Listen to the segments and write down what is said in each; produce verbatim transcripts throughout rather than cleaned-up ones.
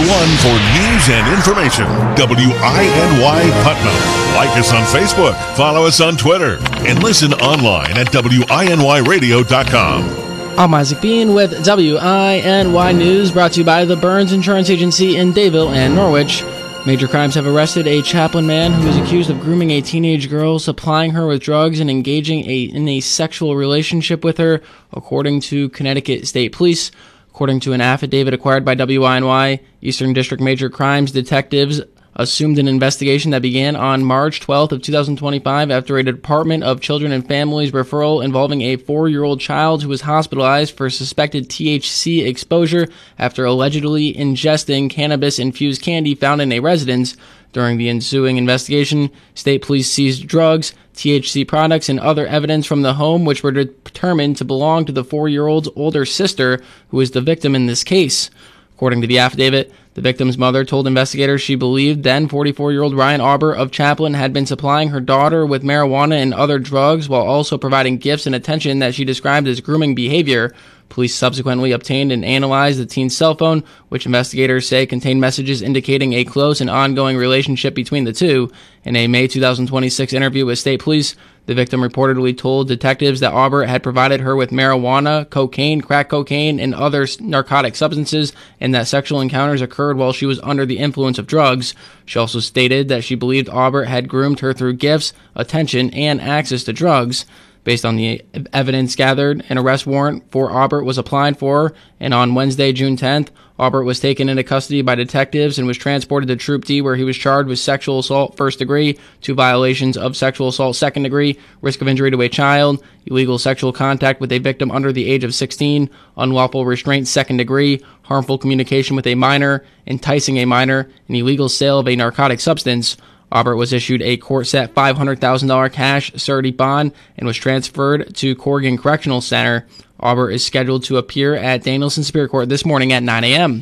one for news and information. W I N Y Putnam. Like us on Facebook, follow us on Twitter, and listen online at W I N Y radio dot com. I'm Isaac Bean with W I N Y News, brought to you by the Burns Insurance Agency in Dayville and Norwich. Major Crimes have arrested a Chaplin man who is accused of grooming a teenage girl, supplying her with drugs, and engaging a, in a sexual relationship with her, according to Connecticut State Police. According to an affidavit acquired by W I N Y, Eastern District Major Crimes detectives assumed an investigation that began on March twelfth of two thousand twenty-five after a Department of Children and Families referral involving a four-year-old child who was hospitalized for suspected T H C exposure after allegedly ingesting cannabis-infused candy found in a residence. During the ensuing investigation, state police seized drugs, T H C products, and other evidence from the home, which were determined to belong to the four-year-old's older sister, who is the victim in this case. According to the affidavit, the victim's mother told investigators she believed then forty-four-year-old Ryan Arbor of Chaplin had been supplying her daughter with marijuana and other drugs while also providing gifts and attention that she described as grooming behavior. Police subsequently obtained and analyzed the teen's cell phone, which investigators say contained messages indicating a close and ongoing relationship between the two. In a May two thousand twenty-six interview with state police, the victim reportedly told detectives that Arbor had provided her with marijuana, cocaine, crack cocaine, and other narcotic substances, and that sexual encounters occurred while she was under the influence of drugs. She also stated that she believed Arbor had groomed her through gifts, attention, and access to drugs. Based on the evidence gathered, an arrest warrant for Aubert was applied for, and on Wednesday, June tenth, Aubert was taken into custody by detectives and was transported to Troop D, where he was charged with sexual assault first degree, two violations of sexual assault second degree, risk of injury to a child, illegal sexual contact with a victim under the age of sixteen, unlawful restraint second degree, harmful communication with a minor, enticing a minor, and illegal sale of a narcotic substance. Aubert was issued a court-set five hundred thousand dollars cash surety bond and was transferred to Corrigan Correctional Center. Aubert is scheduled to appear at Danielson Superior Court this morning at nine a.m.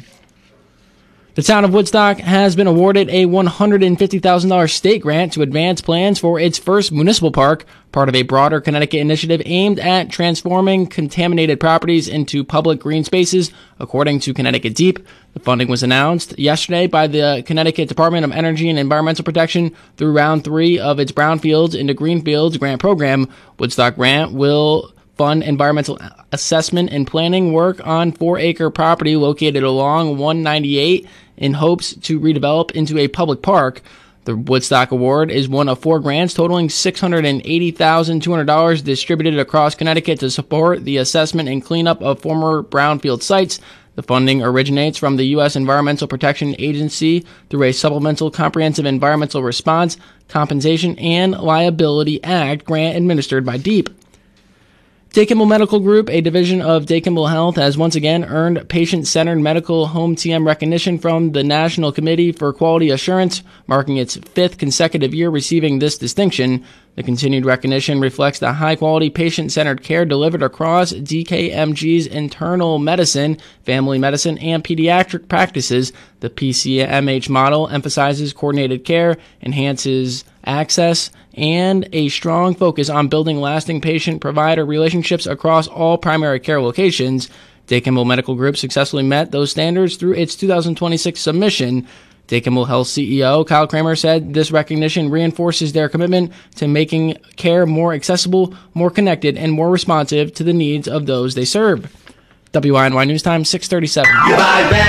The town of Woodstock has been awarded a one hundred fifty thousand dollars state grant to advance plans for its first municipal park, part of a broader Connecticut initiative aimed at transforming contaminated properties into public green spaces, according to Connecticut Deep. The funding was announced yesterday by the Connecticut Department of Energy and Environmental Protection through round three of its Brownfields into Greenfields grant program. Woodstock grant will fund environmental assessment and planning work on four-acre property located along one ninety-eight in hopes to redevelop into a public park. The Woodstock Award is one of four grants totaling six hundred eighty thousand two hundred dollars distributed across Connecticut to support the assessment and cleanup of former brownfield sites. The funding originates from the U S Environmental Protection Agency through a Supplemental Comprehensive Environmental Response, Compensation, and Liability Act grant administered by DEEP. Day Kimball Medical Group, a division of Day Kimball Health, has once again earned patient-centered medical home T M recognition from the National Committee for Quality Assurance, marking its fifth consecutive year receiving this distinction. The continued recognition reflects the high-quality patient-centered care delivered across D K M G's internal medicine, family medicine, and pediatric practices. The P C M H model emphasizes coordinated care, enhances access, and a strong focus on building lasting patient-provider relationships across all primary care locations. Day Kimball Medical Group successfully met those standards through its two thousand twenty-six submission. Day Kimball Health C E O Kyle Kramer said this recognition reinforces their commitment to making care more accessible, more connected, and more responsive to the needs of those they serve. W I N Y News Time, six thirty-seven.